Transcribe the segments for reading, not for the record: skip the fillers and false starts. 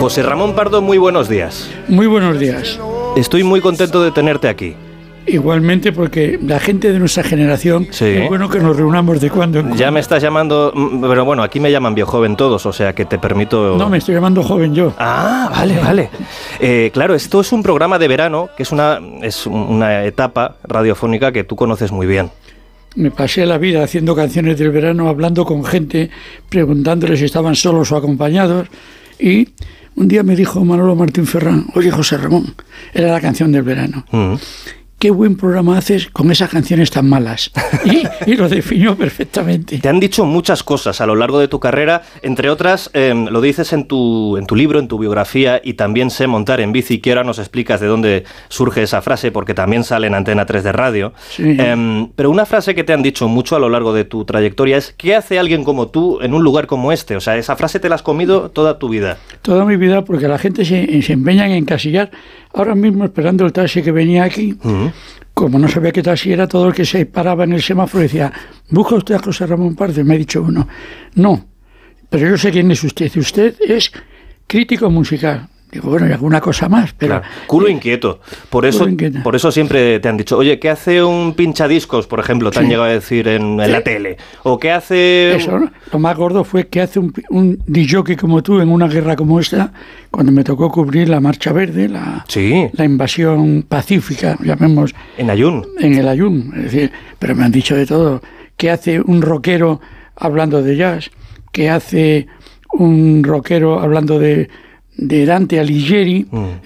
José Ramón Pardo, muy buenos días. Muy buenos días. Estoy muy contento de tenerte aquí. Igualmente, porque la gente de nuestra generación, sí, es bueno que nos reunamos de cuando en cuando. Ya me estás llamando, pero bueno, aquí me llaman viejoven todos, o sea que te permito... No, me estoy llamando joven yo. Ah, vale. Claro, esto es un programa de verano, que es una etapa radiofónica que tú conoces muy bien. Me pasé la vida haciendo canciones del verano, hablando con gente, preguntándoles si estaban solos o acompañados, y un día me dijo Manolo Martín Ferrán: oye, José Ramón, era la canción del verano. Qué buen programa haces con esas canciones tan malas. Y lo definió perfectamente. Te han dicho muchas cosas a lo largo de tu carrera, entre otras, lo dices en tu libro, en tu biografía, y también sé montar en bici, que ahora nos explicas de dónde surge esa frase, porque también sale en Antena 3 de radio. Sí. Pero una frase que te han dicho mucho a lo largo de tu trayectoria es: ¿qué hace alguien como tú en un lugar como este? O sea, esa frase te la has comido toda tu vida. Toda mi vida, porque la gente se empeña en encasillar. Ahora mismo, esperando el taxi que venía aquí, como no sabía qué taxi era, todo el que se paraba en el semáforo decía: ¿busca usted a José Ramón Pardo? Y me ha dicho uno: no, pero yo sé quién es usted. Usted es crítico musical. Digo, bueno, y alguna cosa más, pero... Claro. Culo inquieto. Por eso siempre te han dicho: oye, ¿qué hace un pinchadiscos, por ejemplo? Te han llegado a decir en la tele. O ¿qué hace...? Eso, ¿no? Lo más gordo fue: ¿qué hace un disjockey como tú en una guerra como esta, cuando me tocó cubrir la Marcha Verde, la invasión pacífica, llamemos... En Ayun. En el Ayun. Es decir, pero me han dicho de todo. ¿Qué hace un rockero hablando de jazz? ¿Qué hace un rockero hablando de Dante Alighieri?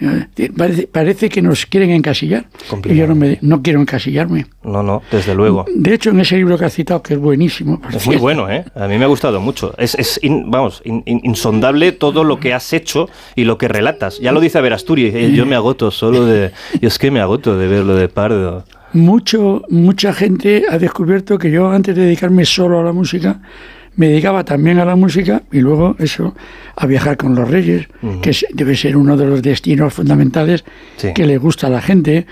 Parece que nos quieren encasillar. Complicado. Y yo no quiero encasillarme. No, desde luego. De hecho, en ese libro que has citado, que es buenísimo... Es muy bueno, ¿eh? A mí me ha gustado mucho. Es insondable todo lo que has hecho y lo que relatas. Ya lo dice Verasturi: yo me agoto yo es que me agoto de ver lo de Pardo. Mucha gente ha descubierto que yo, antes de dedicarme solo a la música, me dedicaba también a la música, y luego a viajar con los Reyes, que debe ser uno de los destinos fundamentales que le gusta a la gente,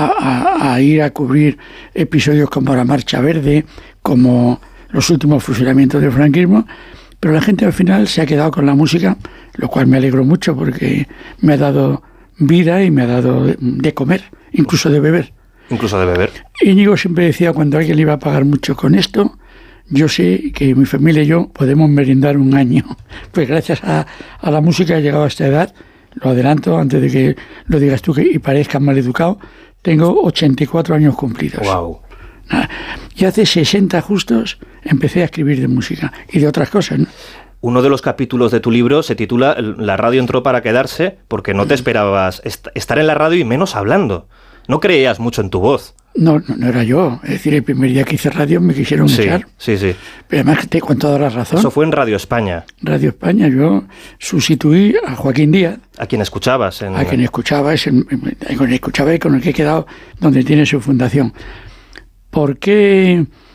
a ir a cubrir episodios como la Marcha Verde, como los últimos fusilamientos del franquismo. Pero la gente al final se ha quedado con la música, lo cual me alegro mucho, porque me ha dado vida y me ha dado de comer, incluso de beber. Íñigo siempre decía, cuando alguien le iba a pagar mucho con esto: yo sé que mi familia y yo podemos merendar un año. Pues gracias a la música he llegado a esta edad. Lo adelanto antes de que lo digas tú y parezcas mal educado. Tengo 84 años cumplidos. Wow. Y hace 60 justos empecé a escribir de música y de otras cosas, ¿no? Uno de los capítulos de tu libro se titula «La radio entró para quedarse», porque no te esperabas estar en la radio y menos hablando. No creías mucho en tu voz. No era yo. Es decir, el primer día que hice radio me quisieron echar. Sí. Pero además, con toda la razón. Eso fue en Radio España. Radio España. Yo sustituí a Joaquín Díaz. ¿A quien escuchabas? A quien escuchaba, y con el que he quedado donde tiene su fundación. ¿Por qué